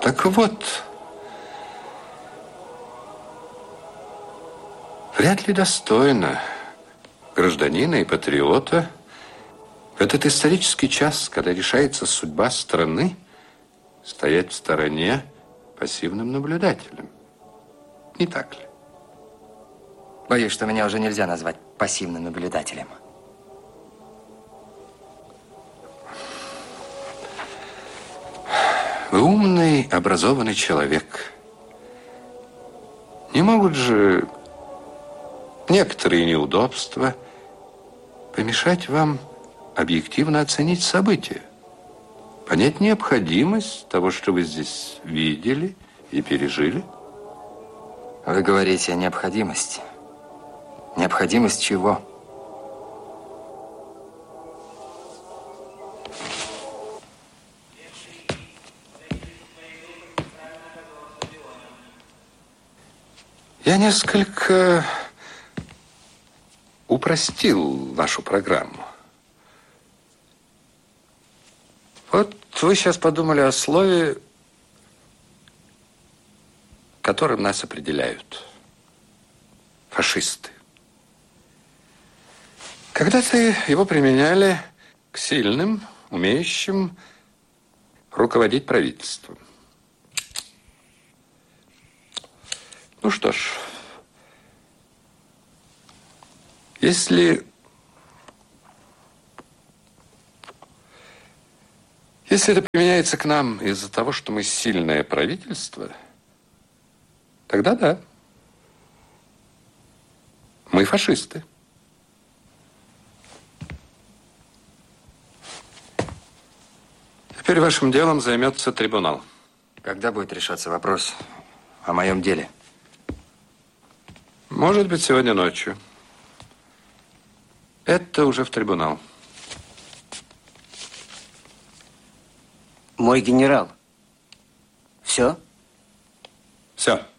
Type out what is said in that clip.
Так вот, вряд ли достойно гражданина и патриота в этот исторический час, когда решается судьба страны, стоять в стороне пассивным наблюдателем. Не так ли? Боюсь, что меня уже нельзя назвать пассивным наблюдателем. Вы умный, образованный человек. Не могут же некоторые неудобства помешать вам объективно оценить события, понять необходимость того, что вы здесь видели и пережили? Вы говорите о необходимости. Необходимость чего? Я несколько упростил нашу программу. Вот вы сейчас подумали о слове, которым нас определяют. Фашисты. Когда-то его применяли к сильным, умеющим руководить правительством. Ну что ж, если это применяется к нам из-за того, что мы сильное правительство, тогда да, мы фашисты. Теперь вашим делом займется трибунал. Когда будет решаться вопрос о моем деле? Может быть, сегодня ночью. Это уже в трибунал. Мой генерал. Все? Все.